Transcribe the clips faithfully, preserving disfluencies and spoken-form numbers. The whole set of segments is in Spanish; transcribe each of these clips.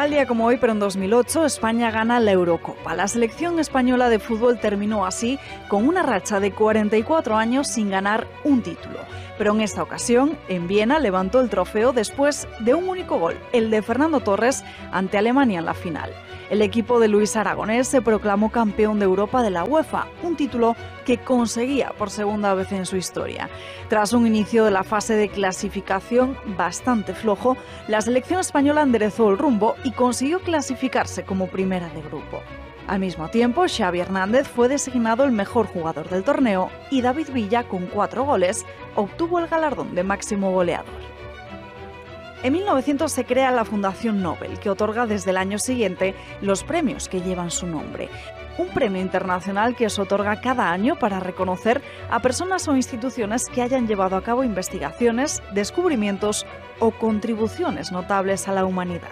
Tal día como hoy, pero en dos mil ocho, España gana la Eurocopa. La selección española de fútbol terminó así con una racha de cuarenta y cuatro años sin ganar un título. Pero en esta ocasión, en Viena, levantó el trofeo después de un único gol, el de Fernando Torres ante Alemania en la final. El equipo de Luis Aragonés se proclamó campeón de Europa de la UEFA, un título que conseguía por segunda vez en su historia. Tras un inicio de la fase de clasificación bastante flojo, la selección española enderezó el rumbo y consiguió clasificarse como primera de grupo. Al mismo tiempo, Xavi Hernández fue designado el mejor jugador del torneo y David Villa, con cuatro goles, obtuvo el galardón de máximo goleador. En mil novecientos se crea la Fundación Nobel, que otorga desde el año siguiente los premios que llevan su nombre. Un premio internacional que se otorga cada año para reconocer a personas o instituciones que hayan llevado a cabo investigaciones, descubrimientos o contribuciones notables a la humanidad.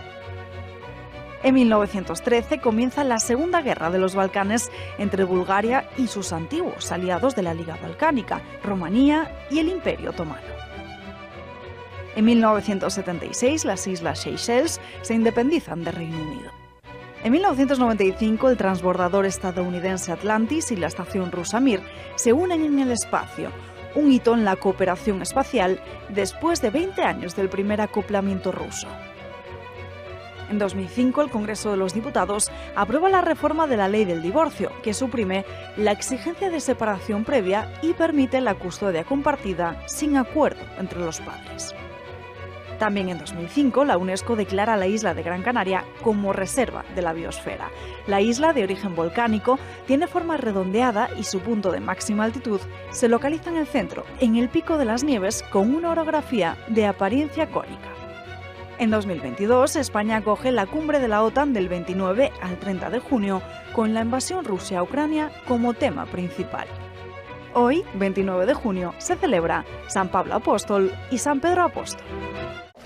En mil novecientos trece comienza la Segunda Guerra de los Balcanes entre Bulgaria y sus antiguos aliados de la Liga Balcánica, Rumanía y el Imperio Otomano. En mil novecientos setenta y seis, las Islas Seychelles se independizan de Reino Unido. En mil novecientos noventa y cinco, el transbordador estadounidense Atlantis y la estación rusa Mir se unen en el espacio, un hito en la cooperación espacial después de veinte años del primer acoplamiento ruso. En dos mil cinco, el Congreso de los Diputados aprueba la reforma de la Ley del Divorcio, que suprime la exigencia de separación previa y permite la custodia compartida sin acuerdo entre los padres. También en dos mil cinco, la UNESCO declara la isla de Gran Canaria como reserva de la biosfera. La isla, de origen volcánico, tiene forma redondeada y su punto de máxima altitud se localiza en el centro, en el Pico de las Nieves, con una orografía de apariencia cónica. En dos mil veintidós, España acoge la cumbre de la OTAN del veintinueve al treinta de junio, con la invasión rusa a Ucrania como tema principal. Hoy, veintinueve de junio, se celebra San Pablo Apóstol y San Pedro Apóstol.